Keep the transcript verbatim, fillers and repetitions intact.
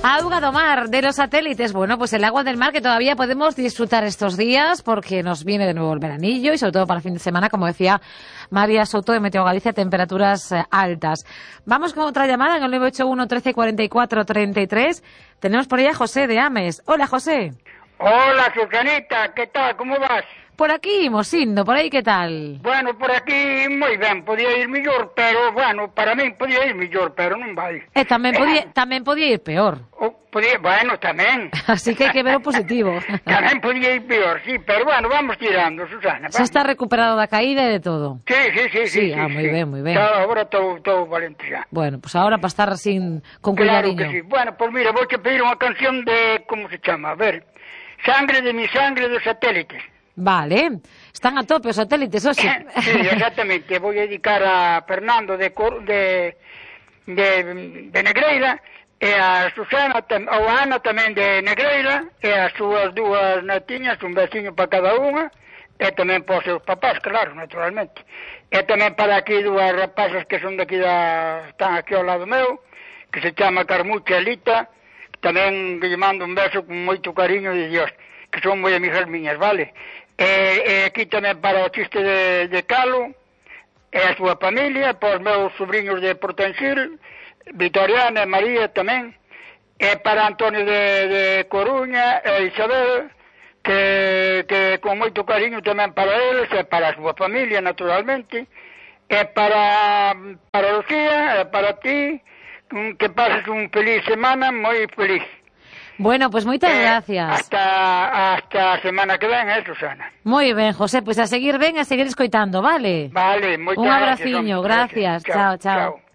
Auga do mar, de los satélites. Bueno, pues el agua del mar que todavía podemos disfrutar estos días porque nos viene de nuevo el veranillo y sobre todo para el fin de semana, como decía María Soto de Meteo Galicia, temperaturas eh, altas. Vamos con otra llamada en el nueve ocho uno, trece, cuarenta y cuatro, treinta y tres. Tenemos por ahí a José de Ames. Hola, José. Hola, Susanita, ¿qué tal? ¿Cómo vas? Por aquí, Mosindo, por aí que tal? Bueno, por aquí moi ben, podía ir mellor, pero, bueno, para min podía ir mellor, pero non vai. Eh, tamén podía, eh, tamén podía ir peor. Oh, podía, bueno, tamén. Así que hai que ver o positivo. Tamén podía ir peor, sí, pero, bueno, vamos tirando, Susana. Se está recuperado da caída e de todo. Sí, sí, sí, sí. Sí, ah, sí, moi sí. ben, moi ben. Tá, agora estou valente xa. Bueno, pues ahora para estar así con Claro cuidadiño. que sí. Bueno, pues mira, vou te pedir unha canción de, como se chama, a ver, Sangre de mi sangre dos satélites. Vale, están a tope os satélites, hoxe. Sí, exactamente, voy a dedicar a Fernando de Cor de, de, de Negreira e a Susana, ou a Ana tamén de Negreira e as súas dúas netiñas, un veciño para cada unha e tamén para os seus papás, claro, naturalmente. E tamén para aquí dúas rapazas que son de aquí da, están aquí ao lado meu, que se chama Carmucha e Lita, tamén lle mando un beso con moito cariño de Dios, que son moi amigas miñas, vale? E, e aquí tamén para o chiste de, de Calo e a súa familia, para os meus sobrinhos de Portensil, Vitoriana e María tamén, e para Antonio de, de Coruña e Isabel, que, que con moito cariño tamén para eles e para a súa familia, naturalmente, e para, para Lucía e para ti, que pases un feliz semana, moi feliz. Bueno, pues moitas eh, gracias. Hasta hasta a semana que ven, eh, Susana. Moi ben, José, pois pues a seguir ben, a seguir escoitando, vale? Vale, moitas un gracias. abraciño, Un gracias. gracias. Chao, chao. chao.